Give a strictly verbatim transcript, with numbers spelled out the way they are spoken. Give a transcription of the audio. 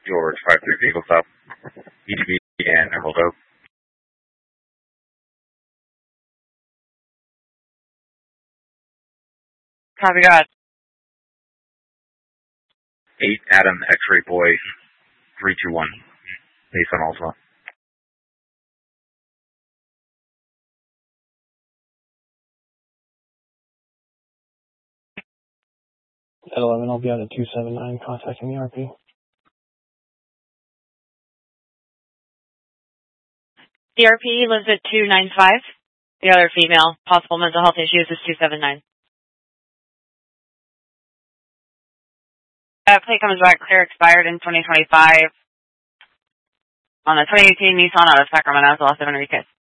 George, five three Vehicle Stop, E D B and Emerald Oak. Copy, God. eight Adam X-Ray Boy, three two one, based on Ultima. At eleven, I'll be out at two seven nine, contacting the R P. The R P lives at two nine five. The other female, possible mental health issues, is two seven nine. That plate comes back clear, expired in twenty twenty-five. On the twenty eighteen Nissan out of Sacramento, it's the last seven recase.